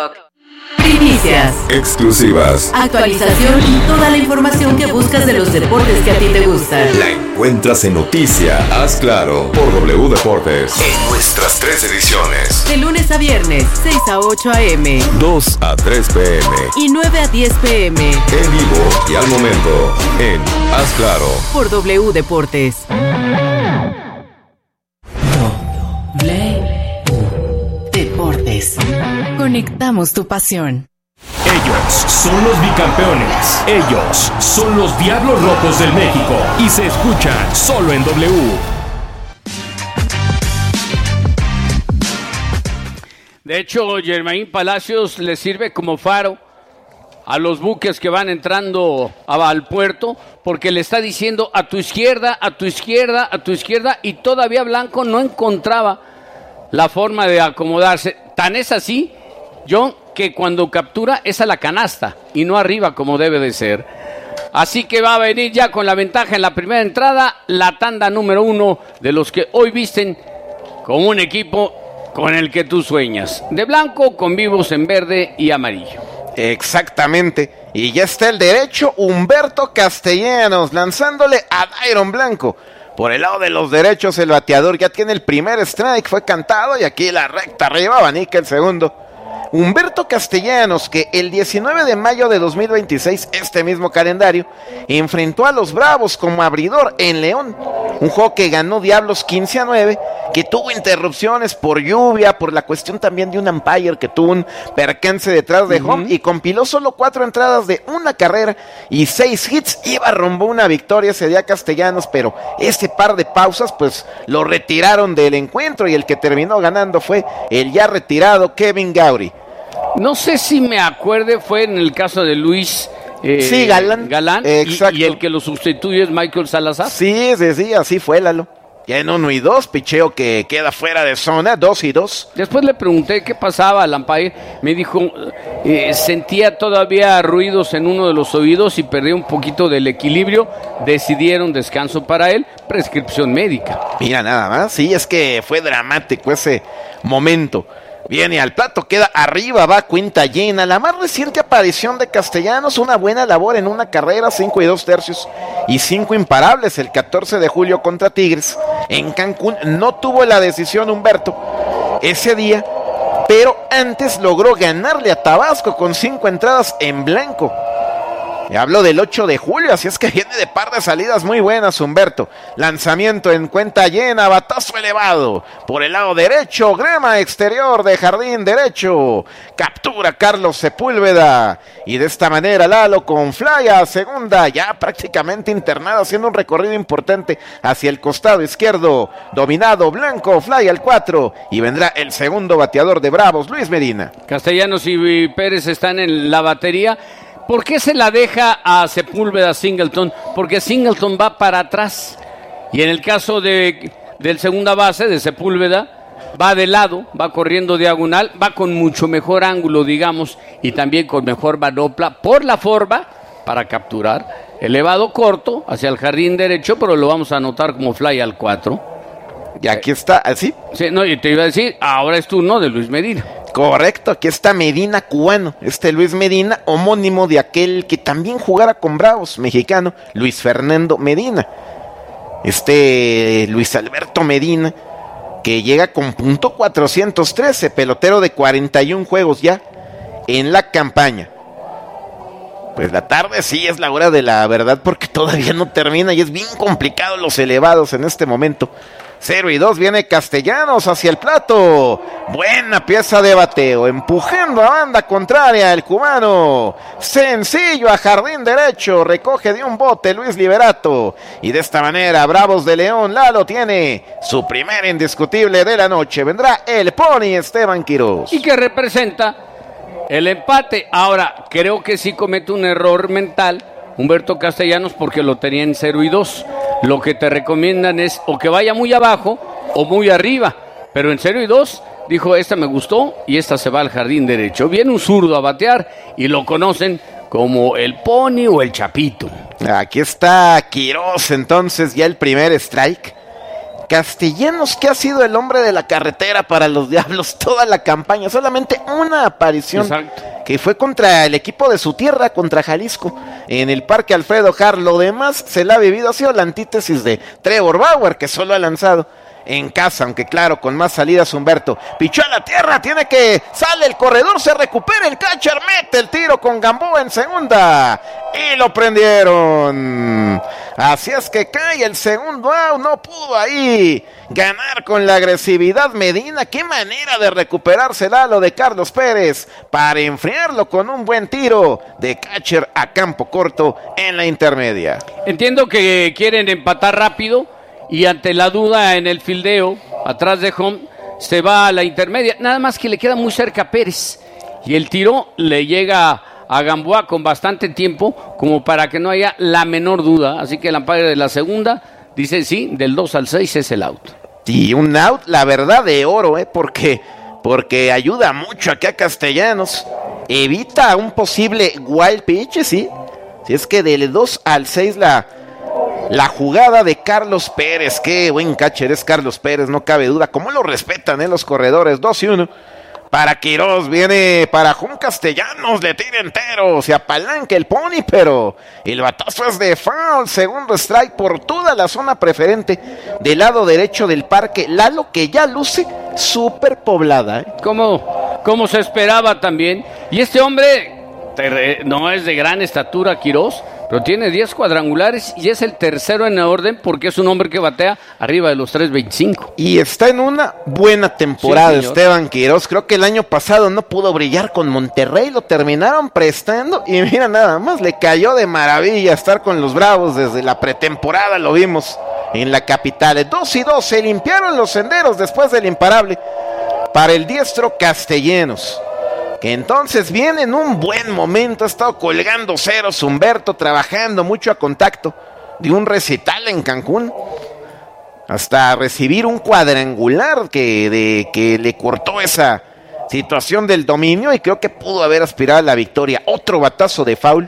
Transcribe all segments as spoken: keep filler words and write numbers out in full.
TikTok. Primicias, exclusivas, actualización y toda la información que buscas de los deportes que a ti te gustan. La encuentras en Noticia, Haz Claro, por W Deportes. En nuestras tres ediciones. De lunes a viernes, seis a ocho a eme, dos a tres pe eme y nueve a diez pe eme. En vivo y al momento, en Haz Claro, por W Deportes. W Deportes. Conectamos tu pasión. Ellos son los bicampeones. Ellos son los Diablos Rojos del México. Y se escuchan solo en W. De hecho, Germain Palacios le sirve como faro a los buques que van entrando al puerto, porque le está diciendo a tu izquierda, a tu izquierda, a tu izquierda, y todavía Blanco no encontraba la forma de acomodarse. Tan es así, John, que cuando captura es a la canasta y no arriba como debe de ser. Así que va a venir ya con la ventaja en la primera entrada, la tanda número uno de los que hoy visten como un equipo con el que tú sueñas. De blanco con vivos en verde y amarillo. Exactamente. Y ya está el derecho Humberto Castellanos lanzándole a Dairon Blanco. Por el lado de los derechos, el bateador ya tiene el primer strike, fue cantado, y aquí la recta arriba, abanica el segundo. Humberto Castellanos, que el diecinueve de mayo de dos mil veintiséis, este mismo calendario, enfrentó a los Bravos como abridor en León. Un juego que ganó Diablos quince a nueve, que tuvo interrupciones por lluvia, por la cuestión también de un umpire que tuvo un percance detrás de home, uh-huh. y compiló solo cuatro entradas de una carrera y seis hits. Iba rumbo una victoria ese día Castellanos, pero ese par de pausas pues lo retiraron del encuentro, y el que terminó ganando fue el ya retirado Kevin Gowdy. No sé si me acuerde, fue en el caso de Luis eh, sí, Galán, Galán exacto. Y, y el que lo sustituye es Michael Salazar. Sí, sí, sí, así fue, Lalo. Ya en uno y dos, picheo que queda fuera de zona, dos y dos. Después le pregunté qué pasaba al umpire, me dijo, eh, sentía todavía ruidos en uno de los oídos y perdía un poquito del equilibrio, decidieron descanso para él, prescripción médica. Mira nada más, sí, es que fue dramático ese momento. Viene al plato, queda arriba, va cuenta llena. La más reciente aparición de Castellanos, una buena labor en una carrera, cinco y dos tercios y cinco imparables el catorce de julio contra Tigres en Cancún. No tuvo la decisión Humberto ese día, pero antes logró ganarle a Tabasco con cinco entradas en blanco. Y hablo del ocho de julio, así es que viene de par de salidas muy buenas Humberto. Lanzamiento en cuenta llena, batazo elevado. Por el lado derecho, grama exterior de jardín derecho. Captura Carlos Sepúlveda. Y de esta manera Lalo con fly a segunda, ya prácticamente internado, haciendo un recorrido importante hacia el costado izquierdo. Dominado Blanco, fly al cuatro. Y vendrá el segundo bateador de Bravos, Luis Medina. Castellanos y Pérez están en la batería. ¿Por qué se la deja a Sepúlveda Singleton? Porque Singleton va para atrás. Y en el caso de, del segunda base, de Sepúlveda, va de lado, va corriendo diagonal, va con mucho mejor ángulo, digamos, y también con mejor manopla por la forma para capturar. Elevado corto hacia el jardín derecho, pero lo vamos a anotar como fly al cuatro. Y aquí está, ¿así? Sí, no, y te iba a decir, ahora es turno de Luis Medina. Correcto, aquí está Medina, cubano. Este Luis Medina, homónimo de aquel que también jugara con Bravos, mexicano, Luis Fernando Medina. Este Luis Alberto Medina, que llega con punto cuatrocientos trece, pelotero de cuarenta y un juegos ya en la campaña. Pues la tarde sí es la hora de la verdad, porque todavía no termina y es bien complicado los elevados en este momento. Cero y dos, viene Castellanos hacia el plato. Buena pieza de bateo, empujando a banda contraria el cubano. Sencillo a jardín derecho, recoge de un bote Luis Liberato. Y de esta manera, Bravos de León, Lalo tiene su primer indiscutible de la noche. Vendrá el Pony Esteban Quiroz. Y que representa el empate. Ahora, creo que sí comete un error mental Humberto Castellanos, porque lo tenía en cero y dos. Lo que te recomiendan es o que vaya muy abajo o muy arriba, pero en cero y dos dijo, esta me gustó y esta se va al jardín derecho. Viene un zurdo a batear y lo conocen como el Pony o el Chapito. Aquí está Quiroz, entonces ya el primer strike. Castellanos, que ha sido el hombre de la carretera para los Diablos toda la campaña, solamente una aparición. Exacto. Que fue contra el equipo de su tierra, contra Jalisco, en el Parque Alfredo Harp. Lo demás se la ha vivido, ha sido la antítesis de Trevor Bauer, que solo ha lanzado en casa, aunque claro, con más salidas Humberto. Pichó a la tierra, tiene que, sale el corredor, se recupera el catcher, mete el tiro con Gamboa en segunda, y lo prendieron. Así es que cae el segundo out, no pudo ahí ganar con la agresividad Medina. Qué manera de recuperársela lo de Carlos Pérez, para enfriarlo con un buen tiro de catcher a campo corto en la intermedia. Entiendo que quieren empatar rápido, y ante la duda en el fildeo, atrás de home, se va a la intermedia. Nada más que le queda muy cerca a Pérez. Y el tiro le llega a Gamboa con bastante tiempo, como para que no haya la menor duda. Así que el umpire de la segunda dice sí, del dos al seis es el out. Y un out, la verdad, de oro, ¿eh? Porque, porque ayuda mucho aquí a Castellanos. Evita un posible wild pitch, ¿sí? Si es que del dos al seis la... La jugada de Carlos Pérez, qué buen catcher es Carlos Pérez, no cabe duda. ¿Cómo lo respetan eh, los corredores? dos y uno. Para Quiroz, viene para Jun Castellanos, le tira entero, se apalanca el Pony, pero el batazo es de foul. Segundo strike por toda la zona preferente del lado derecho del parque. Lalo, que ya luce súper poblada. ¿eh? Como, como se esperaba también. Y este hombre no es de gran estatura, Quiroz, pero tiene diez cuadrangulares y es el tercero en orden porque es un hombre que batea arriba de los tres veinticinco. Y está en una buena temporada, sí, Esteban Quiroz. Creo que el año pasado no pudo brillar con Monterrey, lo terminaron prestando y mira nada más, le cayó de maravilla estar con los Bravos desde la pretemporada, lo vimos en la capital. dos y dos, se limpiaron los senderos después del imparable para el diestro Castellanos, que entonces viene en un buen momento, ha estado colgando ceros Humberto, trabajando mucho a contacto de un recital en Cancún, hasta recibir un cuadrangular que, de, que le cortó esa situación del dominio y creo que pudo haber aspirado a la victoria. Otro batazo de foul,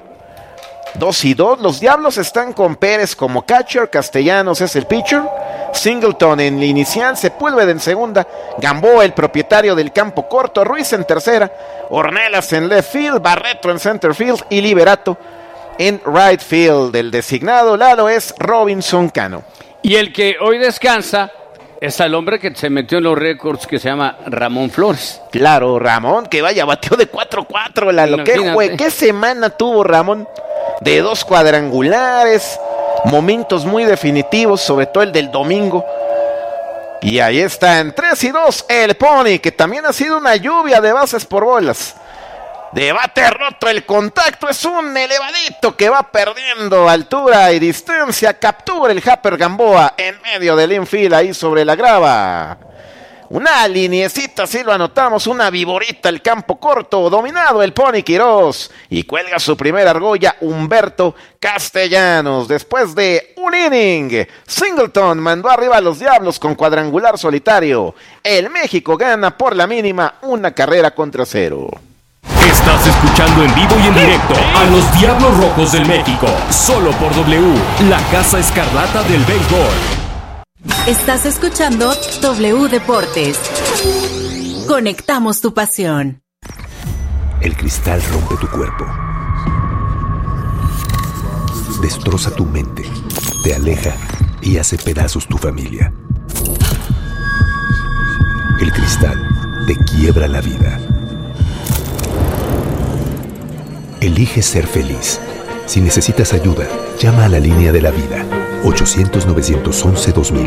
dos y dos, los Diablos están con Pérez como catcher, Castellanos es el pitcher, Singleton en la inicial, Sepúlveda en segunda, Gamboa el propietario del campo corto, Ruiz en tercera, Ornelas en left field, Barreto en center field y Liberato en right field. El designado Lalo es Robinson Cano. Y el que hoy descansa es el hombre que se metió en los récords, que se llama Ramón Flores. Claro, Ramón, que vaya, bateó de cuatro cuatro, Lalo. ¿Qué, jue, ¿Qué semana tuvo Ramón? De dos cuadrangulares, momentos muy definitivos, sobre todo el del domingo. Y ahí está en tres y dos el Pony, que también ha sido una lluvia de bases por bolas. De bate roto, el contacto es un elevadito que va perdiendo altura y distancia. Captura el Happer Gamboa en medio del infield ahí sobre la grava. Una liniecita, sí lo anotamos, una viborita al campo corto, dominado el Pony Quiroz, y cuelga su primera argolla Humberto Castellanos. Después de un inning, Singleton mandó arriba a los Diablos con cuadrangular solitario. El México gana por la mínima una carrera contra cero. Estás escuchando en vivo y en directo a los Diablos Rojos del México, solo por W, la Casa Escarlata del béisbol. Estás escuchando W Deportes. Conectamos tu pasión. El cristal rompe tu cuerpo, destroza tu mente, te aleja y hace pedazos tu familia. El cristal te quiebra la vida. Elige ser feliz. Si necesitas ayuda, llama a la línea de la vida, ochocientos, novecientos once, dos mil.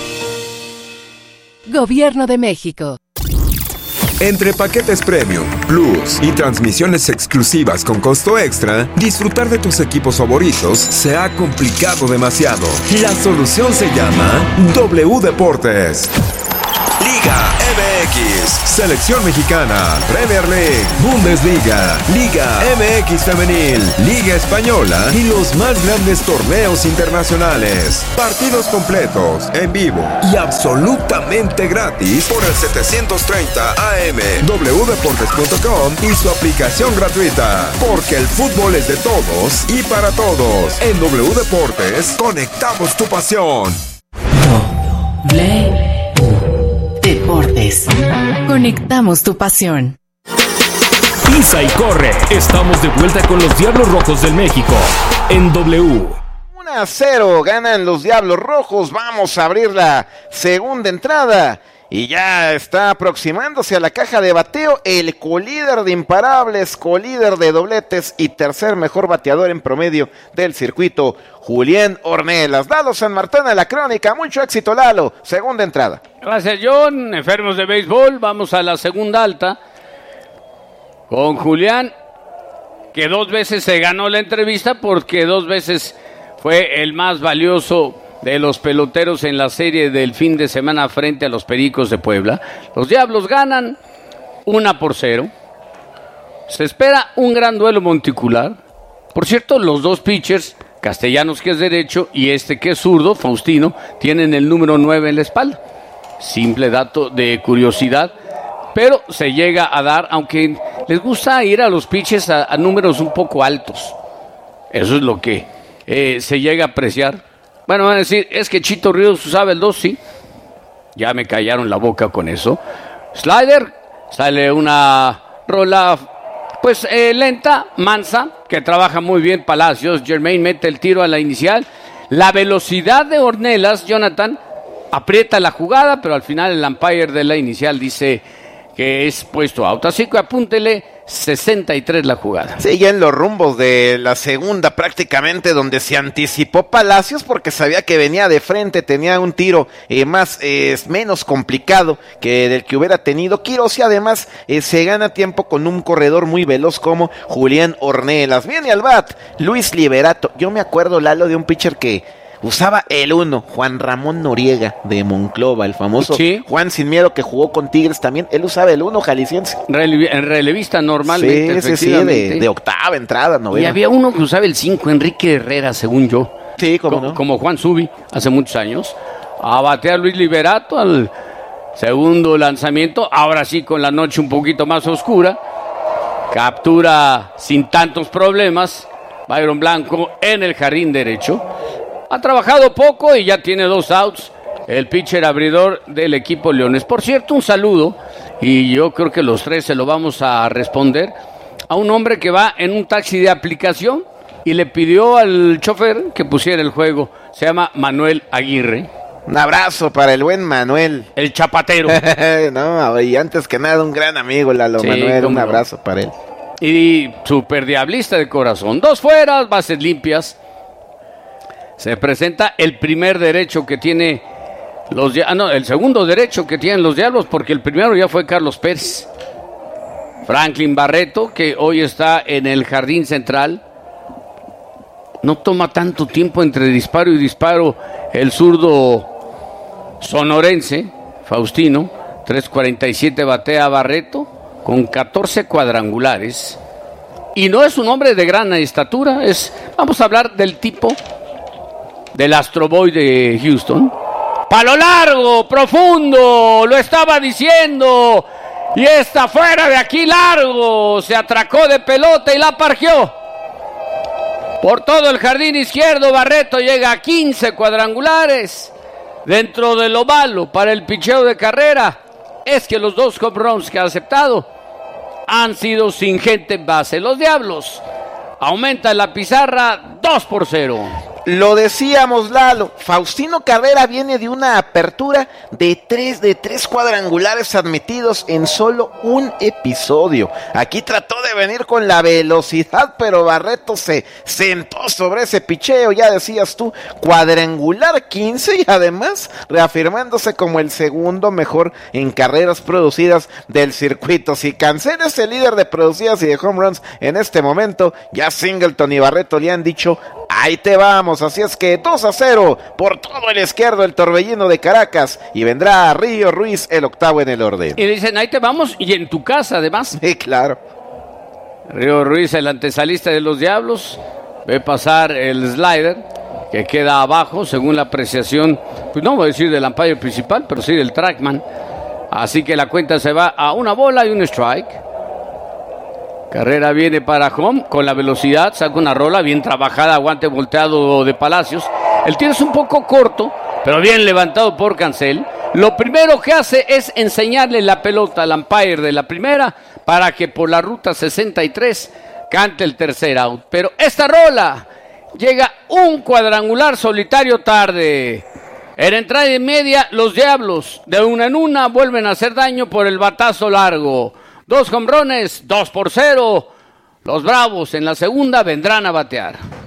Gobierno de México. Entre paquetes Premium, Plus y transmisiones exclusivas con costo extra, disfrutar de tus equipos favoritos se ha complicado demasiado. La solución se llama W Deportes. Liga M X, Selección Mexicana, Premier League, Bundesliga, Liga M X Femenil, Liga Española y los más grandes torneos internacionales. Partidos completos, en vivo y absolutamente gratis por el setecientos treinta A M, w deportes punto com y su aplicación gratuita. Porque el fútbol es de todos y para todos. En W Deportes, conectamos tu pasión. No. W Deportes. Conectamos tu pasión. Pisa y corre. Estamos de vuelta con los Diablos Rojos del México en W. uno a cero ganan los Diablos Rojos. Vamos a abrir la segunda entrada. Y ya está aproximándose a la caja de bateo el colíder de imparables, colíder de dobletes y tercer mejor bateador en promedio del circuito, Julián Ornelas. Lalo San Martín a la crónica. Mucho éxito, Lalo. Segunda entrada. Gracias, John. Enfermos de béisbol. Vamos a la segunda alta con Julián, que dos veces se ganó la entrevista porque dos veces fue el más valioso de los peloteros en la serie del fin de semana frente a los Pericos de Puebla. Los Diablos ganan una por cero. Se espera un gran duelo monticular. Por cierto, los dos pitchers, Castellanos, que es derecho, y este que es zurdo, Faustino, tienen el número nueve en la espalda. Simple dato de curiosidad, pero se llega a dar, aunque les gusta ir a los pitchers a, a números un poco altos. Eso es lo que eh, se llega a apreciar. Bueno, van a decir, es que Chito Ríos usaba el dos, sí. Ya me callaron la boca con eso. Slider, sale una rola, pues eh, lenta, mansa, que trabaja muy bien Palacios. Jermaine mete el tiro a la inicial. La velocidad de Ornelas, Jonathan, aprieta la jugada, pero al final el umpire de la inicial dice que es puesto out. Así que apúntele, sesenta y tres la jugada. Sí, ya en los rumbos de la segunda prácticamente, donde se anticipó Palacios porque sabía que venía de frente, tenía un tiro eh, más eh, menos complicado que del que hubiera tenido Quiroz, y además eh, se gana tiempo con un corredor muy veloz como Julián Ornelas. Viene al bat Luis Liberato. Yo me acuerdo, Lalo, de un pitcher que usaba el uno, Juan Ramón Noriega de Monclova, el famoso sí. Juan Sin Miedo, que jugó con Tigres también. Él usaba el uno jalisciense. Rele- en relevista normalmente. Sí, sí, sí, de, de octava entrada, novena. Y había uno que usaba el cinco, Enrique Herrera, según yo. Sí, como Co- no. Como Juan Subi, hace muchos años. A batear Luis Liberato al segundo lanzamiento. Ahora sí, con la noche un poquito más oscura. Captura sin tantos problemas Byron Blanco en el jardín derecho. Ha trabajado poco y ya tiene dos outs el pitcher abridor del equipo Leones. Por cierto, un saludo, y yo creo que los tres se lo vamos a responder, a un hombre que va en un taxi de aplicación y le pidió al chofer que pusiera el juego. Se llama Manuel Aguirre. Un abrazo para el buen Manuel. El chapatero. No, y antes que nada, un gran amigo, Lalo. Sí, Manuel, un abrazo no. para él. Y super diablista de corazón. Dos fueras, bases limpias. Se presenta el primer derecho que tiene los ah, no, el segundo derecho que tienen los Diablos, porque el primero ya fue Carlos Pérez. Franklin Barreto, que hoy está en el jardín central. No toma tanto tiempo entre disparo y disparo el zurdo sonorense, Faustino. tres cuarenta y siete batea Barreto, con catorce cuadrangulares. Y no es un hombre de gran estatura, es, vamos a hablar del tipo del Astro Boy de Houston. Palo largo, profundo, lo estaba diciendo. Y está fuera de aquí largo. Se atracó de pelota y la parqueó. Por todo el jardín izquierdo, Barreto llega a quince cuadrangulares. Dentro de lo malo para el picheo de carrera es que los dos home runs que ha aceptado han sido sin gente en base. Los Diablos aumentan la pizarra dos por cero. Lo decíamos, Lalo, Faustino Carrera viene de una apertura de tres, de tres cuadrangulares admitidos en solo un episodio. Aquí trató de venir con la velocidad, pero Barreto se sentó sobre ese picheo, ya decías tú, cuadrangular quince, y además reafirmándose como el segundo mejor en carreras producidas del circuito. Si Cancel es el líder de producidas y de home runs en este momento, ya Singleton y Barreto le han dicho, ahí te vamos. Así es que dos a cero por todo el izquierdo el torbellino de Caracas, y vendrá Río Ruiz el octavo en el orden. Y dicen, ahí te vamos, y en tu casa además. Sí, claro. Río Ruiz, el antesalista de los Diablos, ve pasar el slider que queda abajo según la apreciación, pues no voy a decir del umpire principal, pero sí del trackman. Así que la cuenta se va a una bola y un strike. Carrera viene para home con la velocidad, saca una rola bien trabajada, guante volteado de Palacios. El tiro es un poco corto, pero bien levantado por Cancel. Lo primero que hace es enseñarle la pelota al umpire de la primera para que por la ruta sesenta y tres cante el tercer out. Pero esta rola llega un cuadrangular solitario tarde. En entrada y media, los Diablos de una en una vuelven a hacer daño por el batazo largo. Dos jonrones, dos por cero. Los Bravos en la segunda vendrán a batear.